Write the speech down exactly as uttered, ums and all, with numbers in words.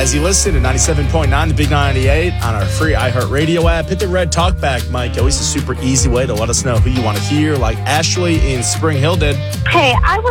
as you listen to ninety-seven point nine, the Big ninety-eight on our free iHeartRadio app. Hit the red talkback mic. Always a super easy way to let us know who you want to hear, like Ashley in Spring Hill did. Hey, I was